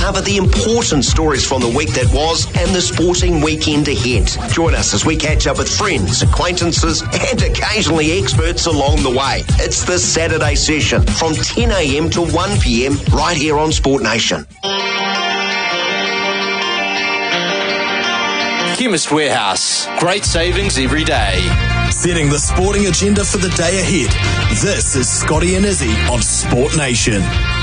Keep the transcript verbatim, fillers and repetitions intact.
cover the important stories from the week that was and the sporting weekend ahead. Join us as we catch up with friends, acquaintances and occasionally experts along the way. It's the Saturday session from ten a.m. to one p.m. right here on Sport Nation. Chemist Warehouse. Great savings every day. Setting the sporting agenda for the day ahead. This is Scotty and Izzy on Sport Nation.